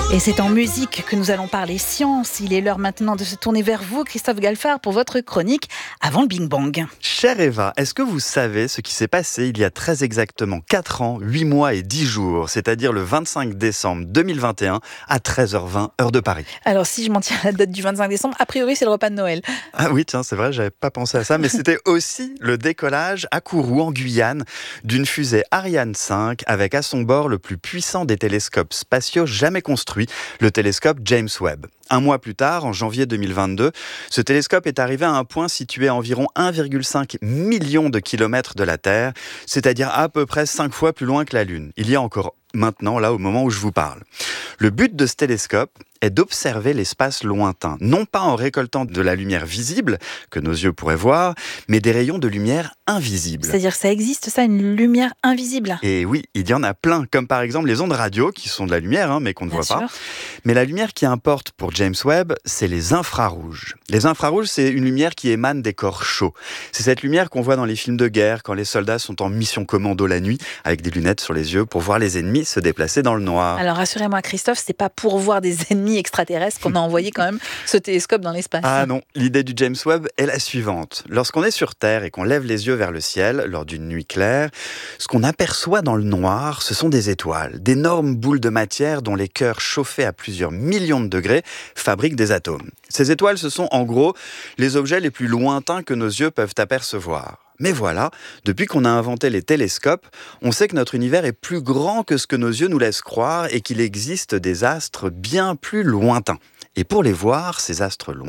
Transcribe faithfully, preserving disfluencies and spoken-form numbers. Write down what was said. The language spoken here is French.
Et c'est en musique que nous allons parler science. Il est l'heure maintenant de se tourner vers vous, Christophe Galfard, pour votre chronique Avant le Big Bang. Chère Eva, est-ce que vous savez ce qui s'est passé il y a très exactement quatre ans, huit mois et dix jours, c'est-à-dire le vingt-cinq décembre deux mille vingt et un à treize heures vingt, heure de Paris? Alors, si je m'en tiens à la date du vingt-cinq décembre, a priori, c'est le repas de Noël. Ah oui, tiens, c'est vrai, j'avais pas pensé à ça, mais c'était aussi le décollage à Kourou, en Guyane, d'une fusée Ariane cinq avec à son bord le plus puissant des télescopes spatiaux jamais construits, le télescope James Webb. Un mois plus tard, en janvier deux mille vingt-deux, ce télescope est arrivé à un point situé à environ un virgule cinq million de kilomètres de la Terre, c'est-à-dire à peu près cinq fois plus loin que la Lune. Il y a encore maintenant, là, au moment où je vous parle. Le but de ce télescope est d'observer l'espace lointain, non pas en récoltant de la lumière visible, que nos yeux pourraient voir, mais des rayons de lumière invisibles. C'est-à-dire, ça existe, ça, une lumière invisible? Et oui, il y en a plein, comme par exemple les ondes radio, qui sont de la lumière, hein, mais qu'on ne Bien voit pas. sûr. Mais la lumière qui importe pour James Webb, c'est les infrarouges. Les infrarouges, c'est une lumière qui émane des corps chauds. C'est cette lumière qu'on voit dans les films de guerre, quand les soldats sont en mission commando la nuit, avec des lunettes sur les yeux pour voir les ennemis se déplacer dans le noir. Alors, rassurez-moi, Christophe, c'est pas pour voir des ennemis extraterrestres qu'on a envoyé quand même ce télescope dans l'espace. Ah non, l'idée du James Webb est la suivante. Lorsqu'on est sur Terre et qu'on lève les yeux vers le ciel, lors d'une nuit claire, ce qu'on aperçoit dans le noir, ce sont des étoiles, d'énormes boules de matière dont les cœurs chauffés à plusieurs millions de degrés fabriquent des atomes. Ces étoiles, ce sont en gros les objets les plus lointains que nos yeux peuvent apercevoir. Mais voilà, depuis qu'on a inventé les télescopes, on sait que notre univers est plus grand que ce que nos yeux nous laissent croire et qu'il existe des astres bien plus lointains. Et pour les voir, ces astres lointains,